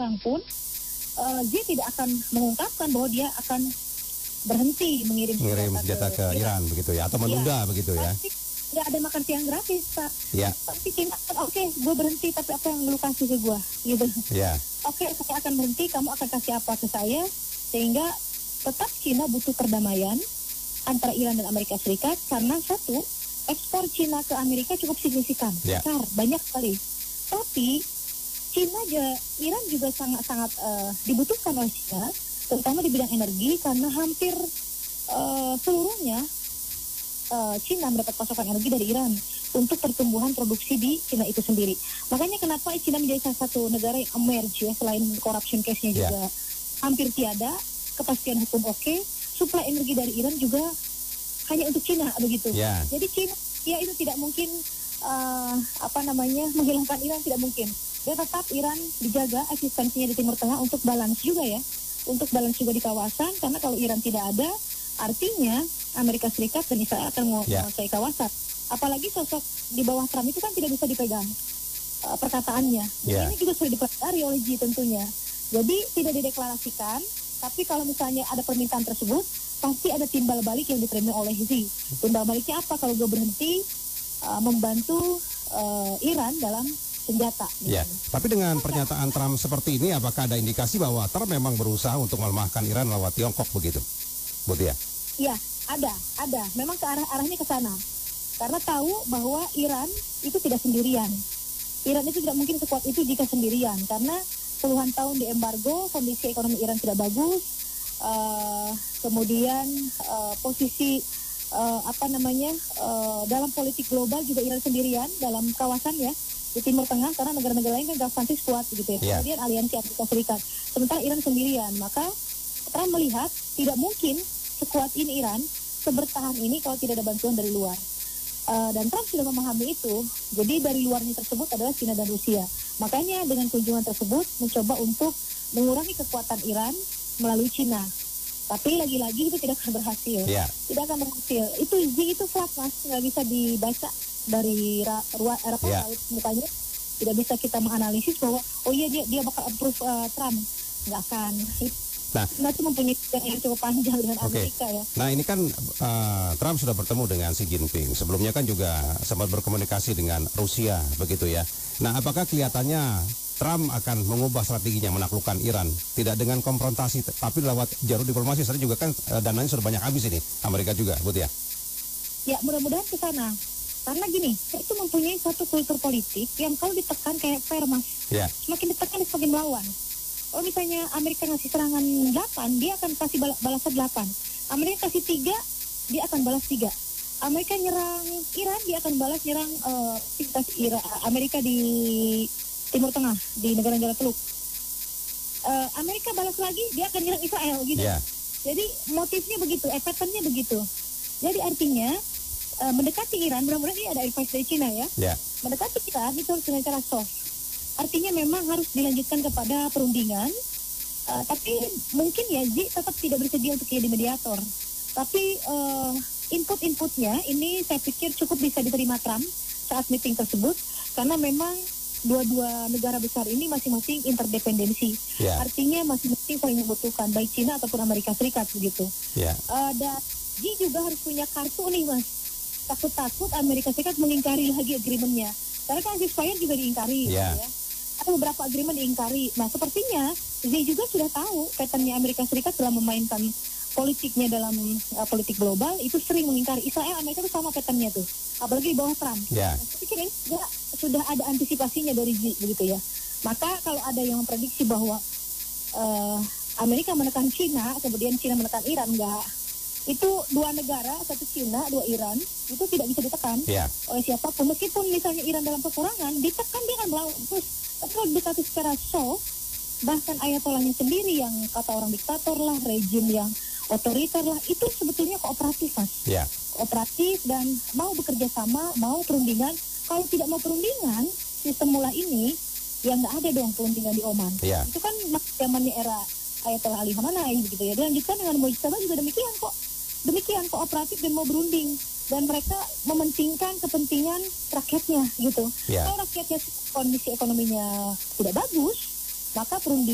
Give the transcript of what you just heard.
sekarang pun dia tidak akan mengungkapkan bahwa dia akan berhenti mengirim senjata ke Iran begitu ya, atau menunda begitu ya. Pasti tidak ada makan siang gratis, Pak. Ya. Tapi Cina, oke, gue berhenti, tapi apa yang lu kasih ke gue, gitu. Ya. Oke, saya akan berhenti, kamu akan kasih apa ke saya, sehingga tetap Cina butuh perdamaian antara Iran dan Amerika Serikat, karena satu, ekspor Cina ke Amerika cukup signifikan, besar, banyak sekali. Tapi Iran juga sangat-sangat dibutuhkan oleh Cina, terutama di bidang energi, karena hampir seluruhnya Cina mendapat pasokan energi dari Iran untuk pertumbuhan produksi di Cina itu sendiri. Makanya kenapa Cina menjadi salah satu negara yang emerge ya, selain corruption case-nya juga hampir tiada, kepastian hukum oke, suplai energi dari Iran juga hanya untuk Cina begitu. Jadi Cina ya itu tidak mungkin menghilangkan Iran, tidak mungkin. Ya tetap Iran dijaga eksistensinya di Timur Tengah untuk balance juga ya, untuk balance juga di kawasan, karena kalau Iran tidak ada, artinya Amerika Serikat dan Israel akan menguasai kawasan. Apalagi sosok di bawah Trump itu kan tidak bisa dipegang perkataannya. Ini juga sudah dipelajari oleh Xi tentunya. Jadi tidak dideklarasikan, tapi kalau misalnya ada permintaan tersebut, pasti ada timbal balik yang diterima oleh Xi. Timbal baliknya apa? Kalau gue berhenti membantu Iran dalam senjata. Tapi dengan pernyataan Trump seperti ini, apakah ada indikasi bahwa Trump memang berusaha untuk melemahkan Iran lewat Tiongkok begitu, Bu Tia? Iya, ada. Memang arahnya ke sana. Karena tahu bahwa Iran itu tidak sendirian. Iran itu tidak mungkin sekuat itu jika sendirian, karena puluhan tahun di embargo, kondisi ekonomi Iran tidak bagus, kemudian posisi dalam politik global juga Iran sendirian dalam kawasan ya, di Timur Tengah, karena negara-negara lain kan gigantis kuat gitu ya. Kemudian aliansi Amerika Serikat, sementara Iran sendirian. Maka Trump melihat tidak mungkin sekuat ini Iran, sebertahan ini kalau tidak ada bantuan dari luar. Dan Trump sudah memahami itu. Jadi dari luarnya tersebut adalah China dan Rusia. Makanya dengan kunjungan tersebut mencoba untuk mengurangi kekuatan Iran melalui China. Tapi lagi-lagi itu tidak akan berhasil. Tidak akan berhasil. Itu flat, Mas, nggak bisa dibaca dari raut mukanya. Tidak bisa kita menganalisis bahwa dia bakal approve Trump. Nggak akan. Nah, itu mempunyai yang cukup panjang dengan Amerika ya. Nah, ini kan Trump sudah bertemu dengan Xi Jinping. Sebelumnya kan juga sempat berkomunikasi dengan Rusia begitu ya. Nah, apakah kelihatannya Trump akan mengubah strateginya menaklukkan Iran, tidak dengan konfrontasi, tapi lewat jalur diplomasi? Saya juga kan dananya sudah banyak habis ini, Amerika juga, Bu Tia. Ya, mudah-mudahan ke sana. Karena gini, itu mempunyai satu kultur politik yang kalau ditekan kayak fair, Mas. Semakin ditekan, semakin melawan. Kalau misalnya Amerika ngasih serangan 8, dia akan kasih balasan 8. Amerika kasih 3, dia akan balas 3. Amerika nyerang Iran, dia akan balas nyerang Amerika di Timur Tengah, di negara-negara Teluk. Amerika balas lagi, dia akan nyerang Israel gitu. Jadi motifnya begitu, patternnya begitu. Jadi artinya mendekati Iran, mudah-mudahan ini ada advice dari Cina ya. Mendekati Iran itu harus dengan cara soft. Artinya memang harus dilanjutkan kepada perundingan, tapi mungkin ya Xi tetap tidak bersedia untuk jadi mediator. Tapi input-inputnya ini saya pikir cukup bisa diterima Trump saat meeting tersebut, karena memang dua-dua negara besar ini masing-masing interdependensi. Artinya masing-masing saling membutuhkan, baik Cina ataupun Amerika Serikat begitu. Dan Xi juga harus punya kartu nih, Mas. Takut-takut Amerika Serikat mengingkari lagi agreement-nya. Karena kan ceasefire juga diingkari. Ya. Ada beberapa agreement diingkari. Nah, sepertinya Xi juga sudah tahu patternnya Amerika Serikat dalam memainkan politiknya dalam politik global, itu sering mengingkari. Israel, Amerika itu sama patternnya tuh. Apalagi di bawah Trump. Saya pikir ini sudah ada antisipasinya dari Xi, begitu ya. Maka kalau ada yang memprediksi bahwa Amerika menekan Cina, kemudian Cina menekan Iran, enggak. Itu dua negara, satu Cina, dua Iran, itu tidak bisa ditekan oleh siapapun. Meskipun misalnya Iran dalam kekurangan, ditekan dia akan melawan terus. Tapi kalau dikasih secara soft, bahkan ayatollahnya sendiri yang kata orang diktator lah, rejim yang otoriter lah, itu sebetulnya kooperatif, Mas. Kooperatif dan mau bekerja sama, mau perundingan. Kalau tidak mau perundingan, sistem mula ini, ya nggak ada dong perundingan di Oman. Itu kan zamannya era Ayatollah Ali Khamenei begitu ya. Dilanjutkan dengan Mujtaba juga demikian kok. Demikian kooperatif dan mau berunding, dan mereka mementingkan kepentingan rakyatnya gitu. Kalau rakyatnya kondisi ekonominya tidak bagus, maka perundingan